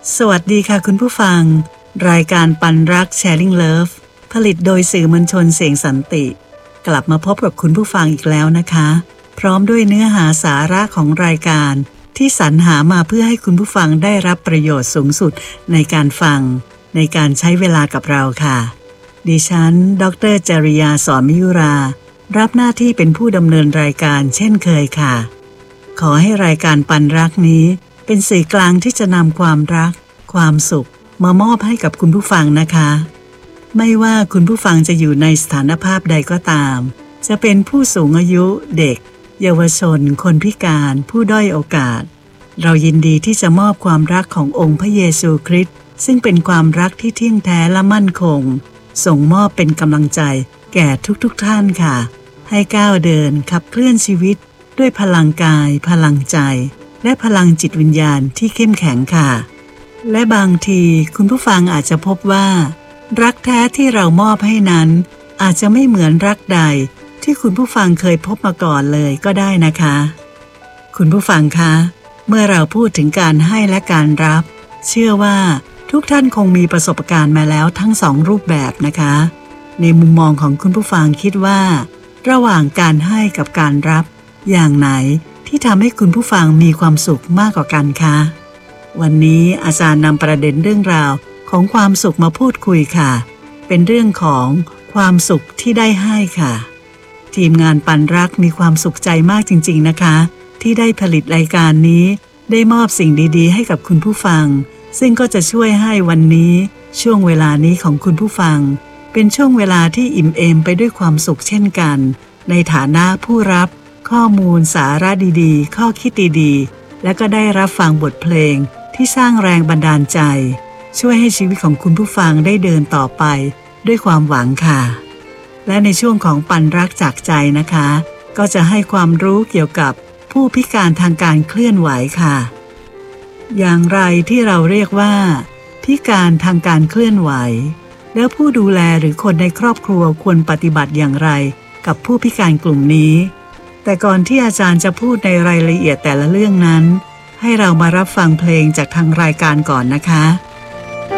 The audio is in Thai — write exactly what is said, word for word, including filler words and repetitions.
สวัสดีค่ะคุณผู้ฟังรายการปันรัก Sharing Love ผลิตโดยสื่อมวลชนเสียงสันติกลับมาพบกับคุณผู้ฟังอีกแล้วนะคะพร้อมด้วยเนื้อหาสาระของรายการที่สรรหามาเพื่อให้คุณผู้ฟังได้รับประโยชน์สูงสุดในการฟังในการใช้เวลากับเราค่ะดิฉันดร.จริยาสอนมิยุรารับหน้าที่เป็นผู้ดำเนินรายการเช่นเคยค่ะขอให้รายการปันรักนี้เป็นสื่อกลางที่จะนำความรักความสุขมามอบให้กับคุณผู้ฟังนะคะไม่ว่าคุณผู้ฟังจะอยู่ในสถานภาพใดก็ตามจะเป็นผู้สูงอายุเด็กเยาวชนคนพิการผู้ด้อยโอกาสเรายินดีที่จะมอบความรักขององค์พระเยซูคริสต์ซึ่งเป็นความรักที่เที่ยงแท้และมั่นคงส่งมอบเป็นกำลังใจแก่ทุกๆท่านค่ะให้ก้าวเดินขับเคลื่อนชีวิตด้วยพลังกายพลังใจและพลังจิตวิญญาณที่เข้มแข็งค่ะและบางทีคุณผู้ฟังอาจจะพบว่ารักแท้ที่เรามอบให้นั้นอาจจะไม่เหมือนรักใดที่คุณผู้ฟังเคยพบมาก่อนเลยก็ได้นะคะคุณผู้ฟังคะเมื่อเราพูดถึงการให้และการรับเชื่อว่าทุกท่านคงมีประสบการณ์มาแล้วทั้งสองรูปแบบนะคะในมุมมองของคุณผู้ฟังคิดว่าระหว่างการให้กับการรับอย่างไหนที่ทำให้คุณผู้ฟังมีความสุขมากกว่ากันคะวันนี้อาจารย์นำประเด็นเรื่องราวของความสุขมาพูดคุยค่ะเป็นเรื่องของความสุขที่ได้ให้ค่ะทีมงานปันรักมีความสุขใจมากจริงๆนะคะที่ได้ผลิตรายการนี้ได้มอบสิ่งดีๆให้กับคุณผู้ฟังซึ่งก็จะช่วยให้วันนี้ช่วงเวลานี้ของคุณผู้ฟังเป็นช่วงเวลาที่อิ่มเอมไปด้วยความสุขเช่นกันในฐานะผู้รับข้อมูลสาระดีๆข้อคิดดีๆและก็ได้รับฟังบทเพลงที่สร้างแรงบันดาลใจช่วยให้ชีวิตของคุณผู้ฟังได้เดินต่อไปด้วยความหวังค่ะและในช่วงของปันรักจากใจนะคะก็จะให้ความรู้เกี่ยวกับผู้พิการทางการเคลื่อนไหวค่ะอย่างไรที่เราเรียกว่าพิการทางการเคลื่อนไหวแล้วผู้ดูแลหรือคนในครอบครัวควรปฏิบัติอย่างไรกับผู้พิการกลุ่มนี้แต่ก่อนที่อาจารย์จะพูดในรายละเอียดแต่ละเรื่องนั้นให้เรามารับฟังเพลงจากทางรายการก่อนนะคะ